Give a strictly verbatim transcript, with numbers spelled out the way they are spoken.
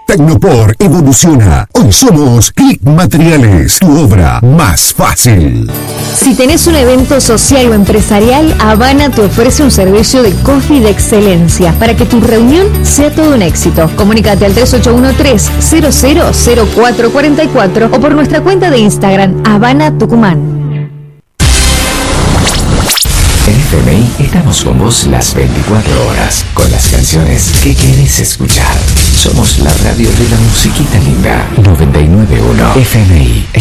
Tecnopor evoluciona. Hoy somos Click Materiales, tu obra más fácil. Si tenés un evento social o empresarial, Habana te ofrece un servicio de coffee de excelencia para que tu reunión sea todo un éxito. Comunícate al tres ocho uno tres, cero cero cero cuatro cuatro cuatro o por nuestra cuenta de Instagram, Habana Tucumán. En F M I estamos con vos las veinticuatro horas, con las canciones que querés escuchar. Somos la radio de la musiquita linda. noventa y nueve punto uno F M I.